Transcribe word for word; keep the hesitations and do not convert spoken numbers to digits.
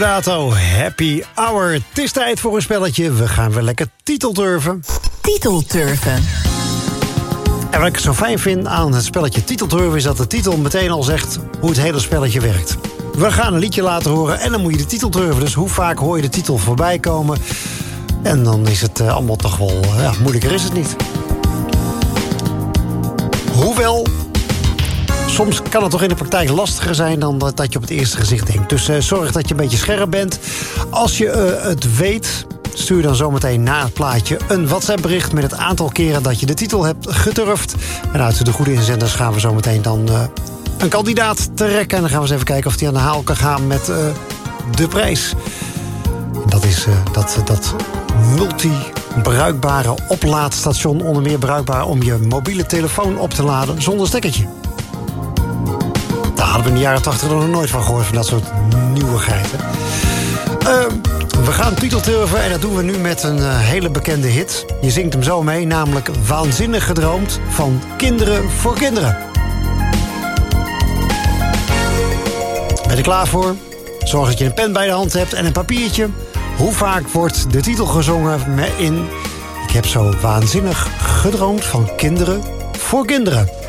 Dato, happy hour. Het is tijd voor een spelletje. We gaan weer lekker titelturven. Titelturven. En wat ik zo fijn vind aan het spelletje titelturven is dat de titel meteen al zegt hoe het hele spelletje werkt. We gaan een liedje laten horen en dan moet je de titel turven. Dus hoe vaak hoor je de titel voorbij komen? En dan is het uh, allemaal toch wel... Uh, ja, moeilijker is het niet. Hoewel... soms kan het toch in de praktijk lastiger zijn dan dat, dat je op het eerste gezicht denkt. Dus uh, zorg dat je een beetje scherp bent. Als je uh, het weet, stuur dan zometeen na het plaatje een WhatsApp-bericht met het aantal keren dat je de titel hebt geturfd. En uit de goede inzenders gaan we zometeen dan uh, een kandidaat trekken. En dan gaan we eens even kijken of die aan de haal kan gaan met uh, de prijs. En dat is uh, dat, dat multi-bruikbare oplaadstation. Onder meer bruikbaar om je mobiele telefoon op te laden zonder stekkertje. Daar hadden we in de jaren tachtig er nog nooit van gehoord, van dat soort nieuwigheden. Uh, we gaan titelturven en dat doen we nu met een uh, hele bekende hit. Je zingt hem zo mee, namelijk Waanzinnig Gedroomd van Kinderen voor Kinderen. Ben je er klaar voor? Zorg dat je een pen bij de hand hebt en een papiertje. Hoe vaak wordt de titel gezongen in... Ik heb zo waanzinnig gedroomd van Kinderen voor Kinderen.